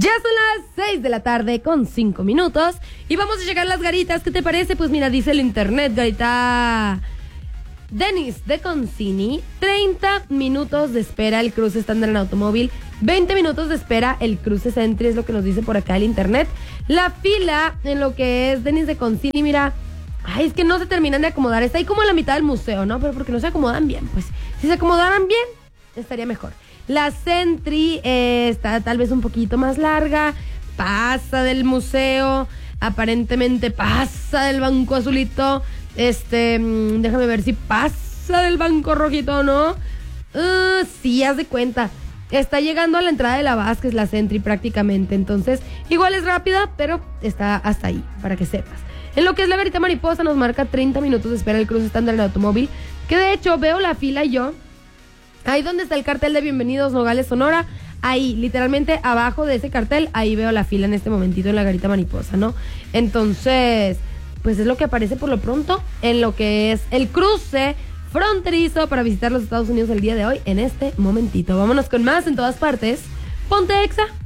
Ya son las 6 de la tarde con 5 minutos y vamos a llegar a las garitas. ¿Qué te parece? Pues mira, dice el internet, garita Denis de Concini, 30 minutos de espera el cruce estándar en automóvil, 20 minutos de espera el cruce Sentry, es lo que nos dice por acá el internet. La fila en lo que es Denis de Concini, mira, ay, es que no se terminan de acomodar, está ahí como a la mitad del museo, ¿no? Pero porque no se acomodan bien, pues si se acomodaran bien, estaría mejor. La Sentry está tal vez un poquito más larga, pasa del museo, aparentemente pasa del banco azulito, déjame ver si pasa del banco rojito o no. Sí, haz de cuenta. Está llegando a la entrada de la Vázquez, la Sentry prácticamente, entonces igual es rápida, pero está hasta ahí, para que sepas. En lo que es la Garita Mariposa nos marca 30 minutos de espera el cruce estándar en automóvil, que de hecho veo la fila yo. Ahí donde está el cartel de Bienvenidos Nogales, Sonora, ahí, literalmente abajo de ese cartel, ahí veo la fila en este momentito en la Garita Mariposa, ¿no? Entonces, pues es lo que aparece por lo pronto en lo que es el cruce fronterizo para visitar los Estados Unidos el día de hoy, en este momentito. Vámonos con más en todas partes. Ponte Exa.